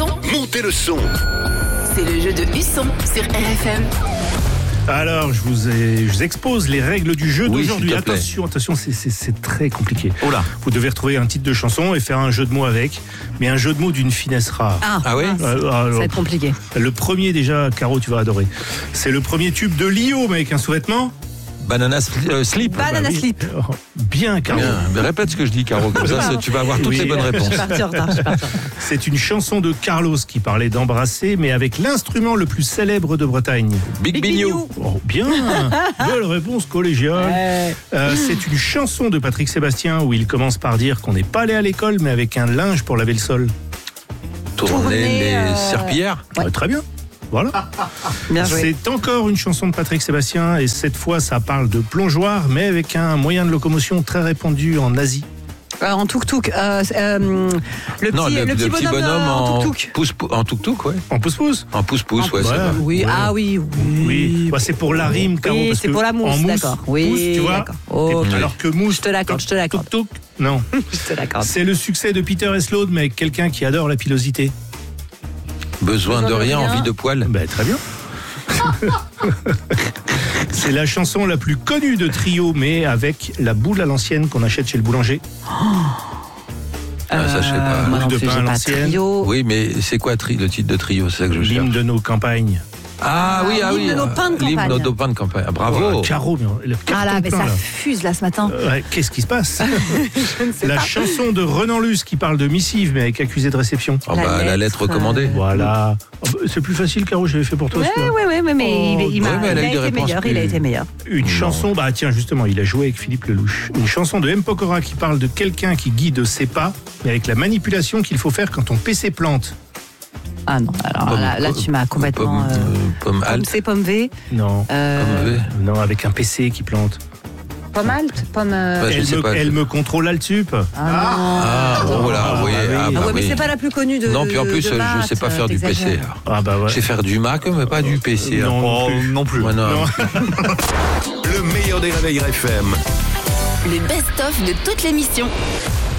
son. Montez le son. C'est le jeu de Husson sur RFM. Alors, je vous expose les règles du jeu d'aujourd'hui. s'il te plaît. Attention, c'est très compliqué. Oh là. Vous devez retrouver un titre de chanson et faire un jeu de mots avec, mais un jeu de mots d'une finesse rare. Ah ouais. Ça va être compliqué. Le premier déjà, Caro, tu vas adorer. C'est le premier tube de Lio, mais avec un sous-vêtement. Banana slip. Banana oui. slip. Oh, bien, Caro. Bien. Mais répète ce que je dis, Caro. Comme ça, tu vas avoir toutes Oui. les bonnes Je réponses. suis partie en retard. C'est une chanson de Carlos qui parlait d'embrasser, mais avec l'instrument le plus célèbre de Bretagne. Big Bignou. Oh, bien. Belle réponse collégiale. C'est une chanson de Patrick Sébastien où il commence par dire qu'on n'est pas allé à l'école, mais avec un linge pour laver le sol. Tourner les serpillères. Ouais, très bien. Voilà. Bien joué. C'est encore une chanson de Patrick Sébastien et cette fois ça parle de plongeoir mais avec un moyen de locomotion très répandu en Asie. En tuk-tuk. Le petit bonhomme en tuk-tuk. En tuk-tuk, ouais. En pouce-pouce. En pouce-pouce, ouais, c'est Ouais. vrai. Oui, Ouais. ah oui. Oui. Bah, c'est pour la rime, Caro. Oui, parce c'est que pour la mousse, en mousse, d'accord. Oui, pouce, tu vois. d'accord. Oh, Et- alors que mousse. Je te l'accorde, je te l'accorde. Tuk-tuk, non. Je te l'accorde. C'est le succès de Peter Eslaude mais avec quelqu'un qui adore la pilosité. Besoin de rien, envie de poil. Ben, très bien. C'est la chanson la plus connue de Trio, mais avec la boule à l'ancienne qu'on achète chez le boulanger. Ah, ça, je sais pas. Moi non de plus, pain à j'ai pas l'ancienne. Trio. Oui, mais c'est quoi le titre de Trio? C'est ça que je cherche. L'hymne de nos campagnes. Ah oui, l'hymne de nos pains de L'hymne campagne. de nos pains de campagne. Ah, bravo. Caro, le Ah là, carton mais plein, ça là. fuse là ce matin. Ouais, qu'est-ce qui se passe? Je ne sais La pas. chanson de Renan Luce qui parle de missive, mais avec accusé de réception. Ah bah, la lettre recommandée. Voilà. Oh, bah, c'est plus facile, Caro, j'avais fait pour toi. celui-là. Ouais, mais Oh, il ouais, mais elle a eu des a été réponses meilleur. Il a plus- été meilleur. Une chanson, bah tiens, justement, il a joué avec Philippe Lelouch. Une chanson de M. Pokora qui parle de quelqu'un qui guide ses pas, mais avec la manipulation qu'il faut faire quand ton PC plante. Ah non, alors Pomme- là tu m'as complètement. Pomme Pomme halte. C, pomme V. Non. Pomme V. Non, avec un PC qui plante. Pomme Alt. Pomme. Ouais, je sais pas. Elle me contrôle l'altup. Ah, bon, voilà, oui. Ah, Ah, oui. bah, Ah ouais, mais oui. c'est pas la plus connue de. Non, puis en plus, de je maths, sais pas faire du PC. t'exagères. alors. Ah bah ouais. Je sais faire du Mac, mais pas du PC. Non, alors. non plus. Ouais, non. Le meilleur des réveils RFM. Le best-of de toute l'émission.